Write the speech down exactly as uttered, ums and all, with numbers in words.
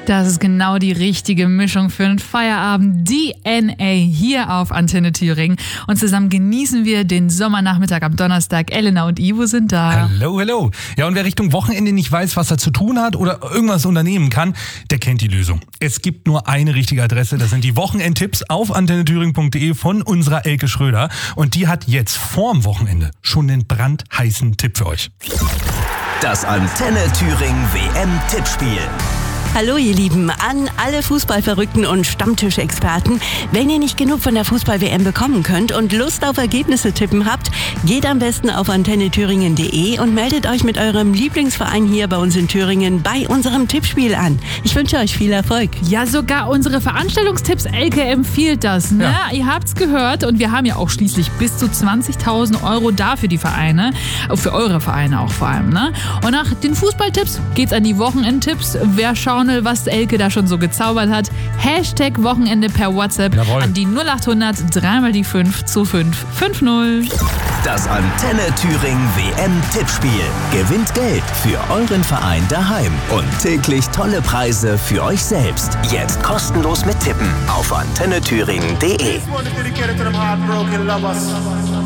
Das ist genau die richtige Mischung für einen Feierabend. D N A hier auf Antenne Thüringen. Und zusammen genießen wir den Sommernachmittag am Donnerstag. Elena und Ivo sind da. Hallo, hallo. Ja, und wer Richtung Wochenende nicht weiß, was er zu tun hat oder irgendwas unternehmen kann, der kennt die Lösung. Es gibt nur eine richtige Adresse. Das sind die Wochenendtipps auf antenne thüringen punkt de von unserer Elke Schröder. Und die hat jetzt vorm Wochenende schon einen brandheißen Tipp für euch. Das Antenne Thüringen W M-Tippspiel. Hallo ihr Lieben, an alle Fußballverrückten und Stammtischexperten. Wenn ihr nicht genug von der Fußball-W M bekommen könnt und Lust auf Ergebnisse tippen habt, geht am besten auf antenne thüringen punkt de und meldet euch mit eurem Lieblingsverein hier bei uns in Thüringen bei unserem Tippspiel an. Ich wünsche euch viel Erfolg. Ja, sogar unsere Veranstaltungstipps Elke empfiehlt das. Ne? Ja. Ihr habt's gehört und wir haben ja auch schließlich bis zu zwanzigtausend Euro da für die Vereine. Für eure Vereine auch vor allem. Ne? Und nach den Fußballtipps geht's an die Wochenendtipps. Wer schauen will, was Elke da schon so gezaubert hat, Hashtag Wochenende per WhatsApp Jawohl. an die null acht hundert dreimal die fünf zu fünf fünf null. Das Antenne Thüringen W M-Tippspiel. Gewinnt Geld für euren Verein daheim und täglich tolle Preise für euch selbst. Jetzt kostenlos mit Tippen auf antenne thüringen punkt de.